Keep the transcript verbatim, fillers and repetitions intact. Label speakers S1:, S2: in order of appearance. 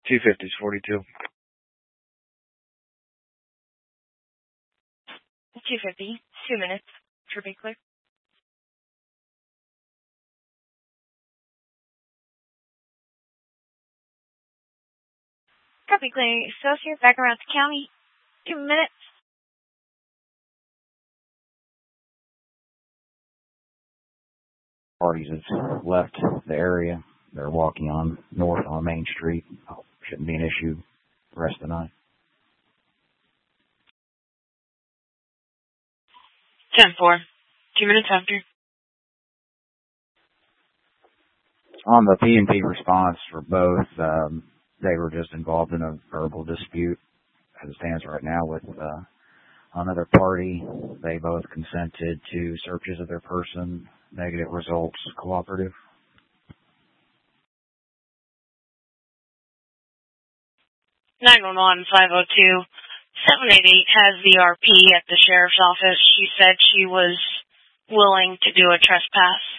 S1: two fifty's forty-two.
S2: two fifty, two minutes. Should be clear. Copy, clear. Associate, back around the county. Two minutes.
S3: Parties have left the area. They're walking on north on Main Street. Shouldn't be an issue the rest of the night.
S2: ten four. Two minutes after.
S3: On the P and P response for both, um, they were just involved in a verbal dispute as it stands right now with uh, another party. They both consented to searches of their person. Negative results, cooperative.
S2: nine one one, five oh two, seven eight eight has the R P at the sheriff's office. She said she was willing to do a trespass.